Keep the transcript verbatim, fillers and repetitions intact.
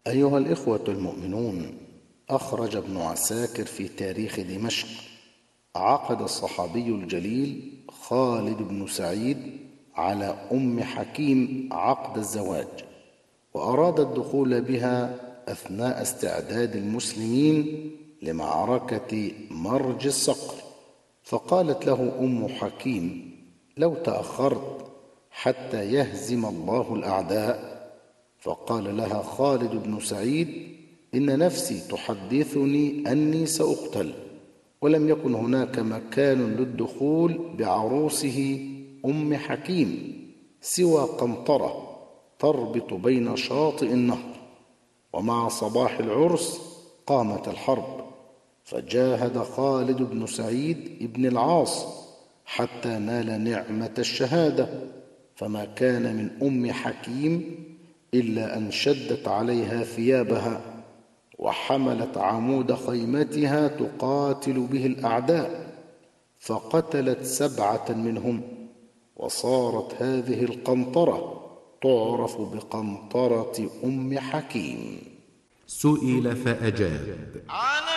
أيها الإخوة المؤمنون، أخرج ابن عساكر في تاريخ دمشق: عقد الصحابي الجليل خالد بن سعيد على أم حكيم عقد الزواج، وأراد الدخول بها أثناء استعداد المسلمين لمعركة مرج الصقر، فقالت له أم حكيم: لو تأخرت حتى يهزم الله الأعداء. فقال لها خالد بن سعيد: إن نفسي تحدثني أني سأقتل. ولم يكن هناك مكان للدخول بعروسه أم حكيم سوى قنطرة تربط بين شاطئ النهر. ومع صباح العرس قامت الحرب، فجاهد خالد بن سعيد بن العاص حتى نال نعمة الشهادة، فما كان من أم حكيم إلا أن شدت عليها ثيابها وحملت عمود خيمتها تقاتل به الأعداء، فقتلت سبعة منهم، وصارت هذه القنطرة تعرف بقنطرة أم حكيم. سئل فأجاب: